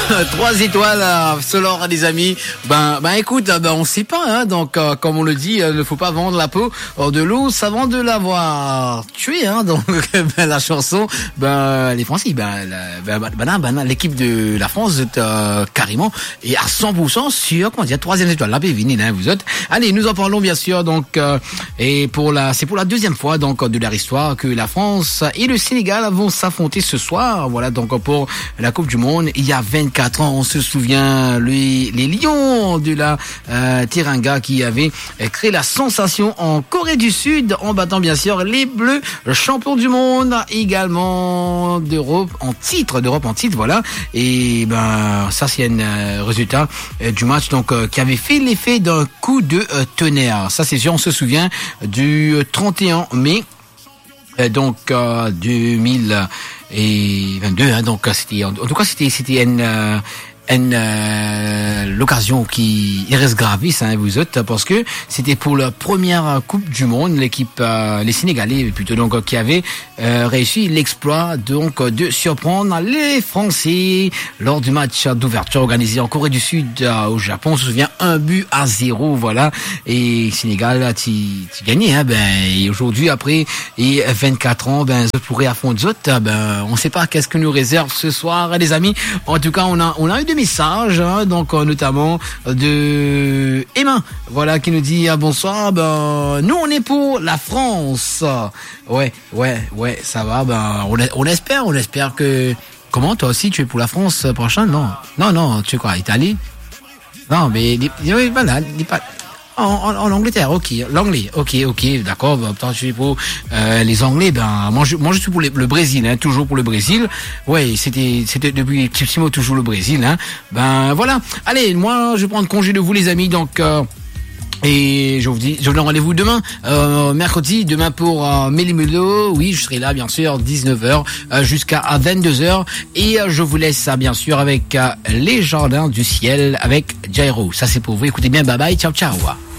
3 étoiles selon les amis. Ben écoute, on sait pas, hein. Donc comme on le dit, il ne faut pas vendre la peau de l'ours avant de l'avoir tué, hein. Donc la chanson, les Français, l'équipe de la France carrément et à 100% sur comment dire 3e étoile. La Bévine, hein, vous autres. Allez, nous en parlons bien sûr. Donc c'est pour la 2e fois donc de leur histoire que la France et le Sénégal vont s'affronter ce soir. Voilà donc pour la Coupe du Monde. Il y a 24 ans, on se souvient les Lions de la Teranga qui avaient créé la sensation en Corée du Sud en battant bien sûr les Bleus, champions du monde, également d'Europe en titre, voilà. Et ça c'est un résultat du match donc qui avait fait l'effet d'un coup de tonnerre. Ça c'est sûr, on se souvient du 31 mai. Donc 2022, hein, donc c'était en tout cas c'était l'occasion qui reste graviste, hein, vous autres, parce que c'était pour la première Coupe du Monde, l'équipe les Sénégalais plutôt donc qui avaient réussi l'exploit donc de surprendre les Français lors du match d'ouverture organisé en Corée du Sud au Japon. On se souvient 1-0, voilà, et Sénégal tu gagnais, hein, et aujourd'hui après et 24 ans, je pourrais affronter d'autres, on sait pas qu'est-ce que nous réserve ce soir, les amis. En tout cas, on a eu des messages, hein, donc notamment de Emma, voilà, qui nous dit bonsoir. Nous on est pour la France. Ouais, ça va. On espère que. Comment, toi aussi tu es pour la France prochaine? Non, tu es quoi, Italie? Non, mais voilà, en Angleterre, ok, l'anglais, ok, d'accord. Je suis pour les Anglais. Moi je suis pour le Brésil, hein, toujours pour le Brésil. Ouais, c'était depuis Chipsimo toujours le Brésil, hein. Voilà. Allez, moi je vais prendre congé de vous, les amis. Donc et je vous donne rendez-vous demain, mercredi, demain pour Méli-Mélo. Oui, je serai là, bien sûr, 19h jusqu'à 22h. Et je vous laisse, bien sûr, avec Les Jardins du Ciel avec Jairo. Ça, c'est pour vous. Écoutez bien, bye bye, ciao.